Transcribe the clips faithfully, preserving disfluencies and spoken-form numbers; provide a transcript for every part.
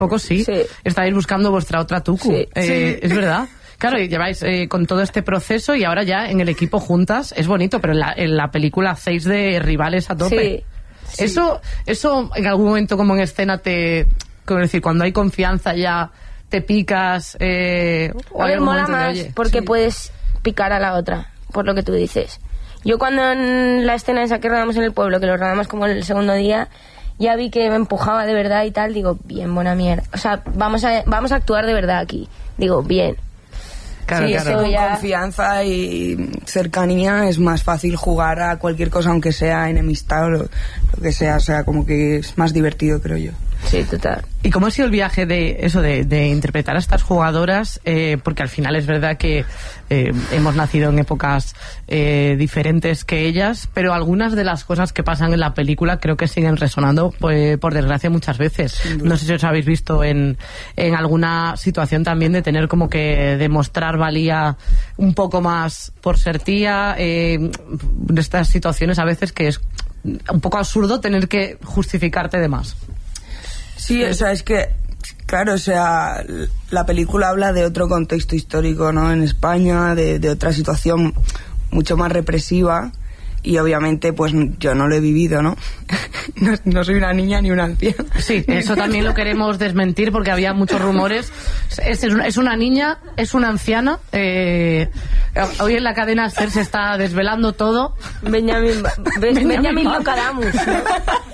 poco sí. sí. Estáis buscando vuestra otra Tucu. Sí. Eh, sí. Es verdad. Claro, y lleváis eh, con todo este proceso y ahora ya en el equipo juntas. Es bonito, pero en la, en la película hacéis de rivales a tope. Sí. Sí. Eso, eso en algún momento como en escena te... Como decir, cuando hay confianza ya te picas... Eh, o a ver, mola más de, porque sí. puedes picar a la otra, por lo que tú dices. Yo cuando en la escena esa que rodamos en el pueblo, que lo rodamos como el segundo día... ya vi que me empujaba de verdad y tal, digo, bien, buena mierda. O sea, vamos a, vamos a actuar de verdad aquí. Digo, bien. Claro, sí, claro. Con ya... confianza y cercanía es más fácil jugar a cualquier cosa, aunque sea enemistad o lo, lo que sea. O sea, como que es más divertido, creo yo. Sí, total. ¿Y cómo ha sido el viaje de eso, de, de interpretar a estas jugadoras? Eh, porque al final es verdad que eh, hemos nacido en épocas eh, diferentes que ellas, pero algunas de las cosas que pasan en la película creo que siguen resonando, pues, por desgracia, muchas veces. No sé si os habéis visto en, en alguna situación también de tener como que demostrar valía un poco más por ser tía, eh, de estas situaciones a veces que es un poco absurdo tener que justificarte de más. Sí, o sea, es que, claro, o sea, la película habla de otro contexto histórico, ¿no? En España, de, de otra situación mucho más represiva y obviamente, pues yo no lo he vivido, ¿no? No, no soy una niña ni una anciana. Sí, eso también lo queremos desmentir porque había muchos rumores. Es, es, una, es una niña, es una anciana. Eh, hoy en la cadena SER se está desvelando todo. Benjamín, Be, Benjamín, Benjamín Locadamus, ¿no?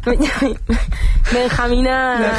Benjamina.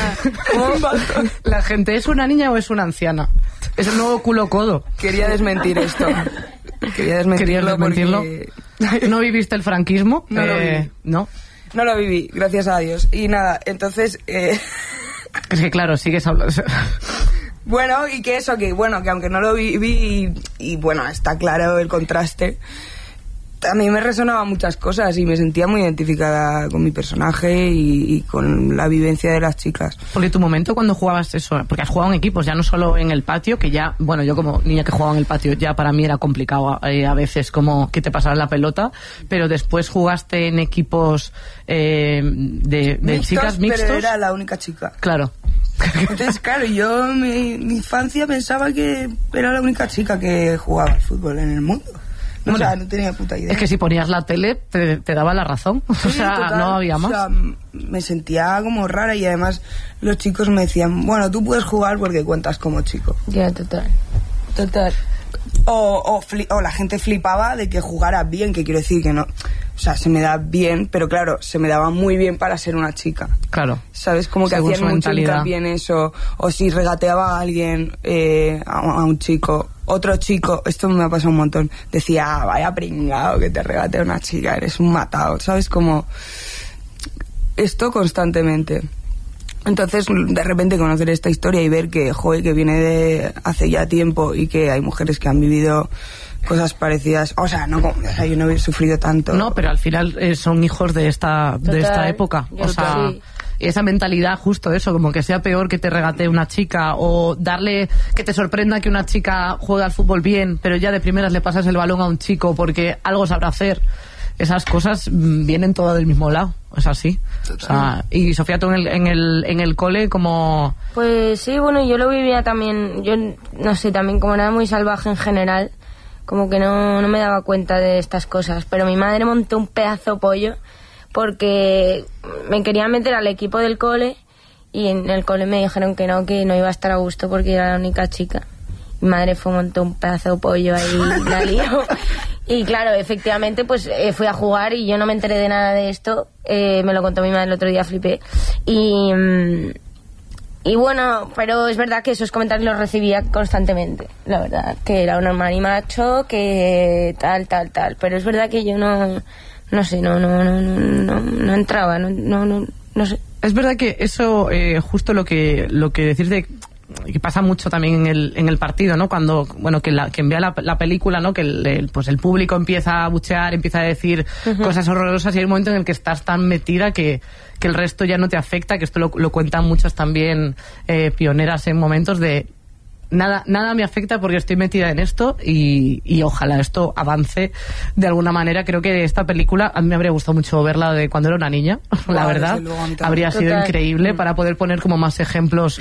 La gente, ¿es una niña o es una anciana? Es el nuevo culo codo. Quería desmentir esto. Quería desmentirlo. desmentirlo? Porque... ¿No viviste el franquismo? No, eh, lo viví. no. No lo viví, gracias a Dios. Y nada, entonces. Eh... Es que claro, sigues hablando. Bueno, y que eso, que bueno, que aunque no lo viví, y, y bueno, está claro el contraste. A mí me resonaban muchas cosas y me sentía muy identificada con mi personaje y, y con la vivencia de las chicas. Porque tu momento cuando jugabas eso, porque has jugado en equipos, ya no solo en el patio, que ya, bueno, yo como niña que jugaba en el patio, ya para mí era complicado eh, a veces como que te pasara la pelota, pero después jugaste en equipos eh, de, de mixtos, chicas mixtos. Pero era la única chica. Claro. Entonces, claro, yo en mi, mi infancia pensaba que era la única chica que jugaba al fútbol en el mundo. No, bueno, o sea, no tenía puta idea. Es que si ponías la tele te, te daba la razón. Sí, o sea, total, no había más. O sea, me sentía como rara y además los chicos me decían, bueno, tú puedes jugar porque cuentas como chico. Ya, total. Total. O, o, fli- o la gente flipaba de que jugara bien, que quiero decir que no... O sea, se me da bien, pero claro, se me daba muy bien para ser una chica. Claro. ¿Sabes? Como que hacían mucho hincapié en eso. O si regateaba a alguien, eh, a, a un chico, otro chico, esto me ha pasado un montón, decía, ah, vaya pringao que te regatea una chica, eres un matado. ¿Sabes? Como... Esto constantemente. Entonces, de repente conocer esta historia y ver que, joder, que viene de hace ya tiempo y que hay mujeres que han vivido cosas parecidas, o sea, no, o sea, yo no he sufrido tanto. No, pero al final eh, son hijos de esta Total, de esta época, o sea, sí. Esa mentalidad, justo eso, como que sea peor que te regatee una chica o darle, que te sorprenda que una chica juegue al fútbol bien, pero ya de primeras le pasas el balón a un chico porque algo sabrá hacer. Esas cosas vienen todas del mismo lado, es así. O sea, y Sofía, tú en el, en el en el cole, como... Pues sí, bueno, yo lo vivía también, yo no sé, también como era muy salvaje en general, como que no, no me daba cuenta de estas cosas, pero mi madre montó un pedazo pollo porque me querían meter al equipo del cole y en el cole me dijeron que no, que no iba a estar a gusto porque era la única chica. Mi madre fue montó un pedazo de pollo ahí, la lío. Y claro, efectivamente, pues eh, fui a jugar y yo no me enteré de nada de esto. Eh, me lo contó mi madre el otro día, flipé. Y, y bueno, pero es verdad que esos comentarios los recibía constantemente, la verdad. Que era un marimacho, que tal, tal, tal. Pero es verdad que yo no, no sé, no, no, no, no, no entraba, no, no, no, no sé. Es verdad que eso, eh, justo lo que, lo que decís de... que pasa mucho también en el en el partido, ¿no? Cuando, bueno, que la, que vea la, la película, ¿no? Que el, el, pues el público empieza a buchear, empieza a decir uh-huh. cosas horrorosas y hay un momento en el que estás tan metida que, que el resto ya no te afecta, que esto lo, lo cuentan muchas también eh, pioneras en momentos de nada, nada me afecta porque estoy metida en esto y, y ojalá esto avance de alguna manera. Creo que esta película, a mí me habría gustado mucho verla de cuando era una niña, la Wow, verdad. luego, habría sido Total. increíble para poder poner como más ejemplos